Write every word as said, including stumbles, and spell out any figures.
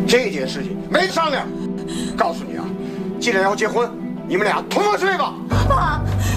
这件事情没商量。告诉你啊，既然要结婚，你们俩同房睡吧。 爸。